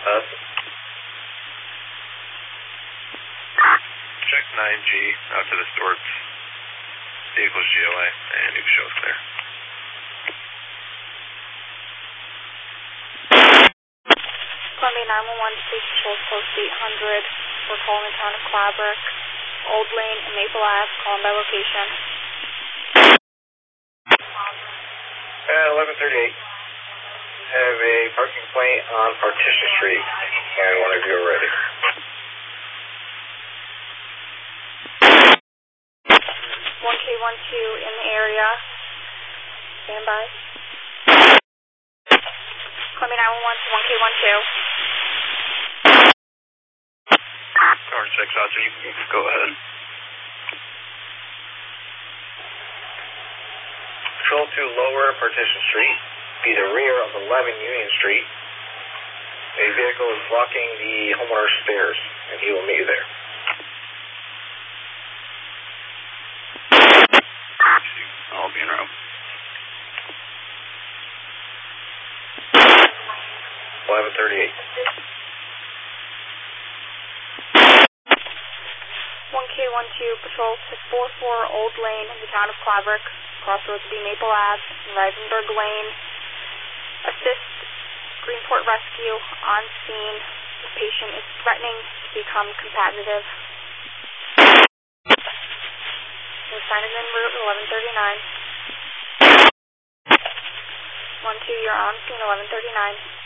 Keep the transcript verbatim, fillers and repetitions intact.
Us. Check nine G out to the Storts. Vehicle's G O A, and you can show us clear. Columbia nine one one, Police Patrol Post eight hundred. We're calling the town of Clabrook, Old Lane, and Maple Ave. Calling by location. At eleven thirty-eight. Have a parking complaint on Partition Street, and one of you are ready. one K one two in the area. Stand by. Columbia nine one one to one K one two. Orange six officer, you can go ahead. Patrol to Lower Partition Street, be the rear of eleven Union Street. A vehicle is blocking the homeowner's stairs, and he will meet you there. I'll be in row. eleven thirty-eight. one K one two, patrol to four four Old Lane in the town of Clabrook, crossroads B Maple Ave and Risenberg Lane. Assist Greenport Rescue on scene. The patient is threatening to become competitive. We're signing en route eleven thirty-nine. one two, you're on scene eleven thirty-nine.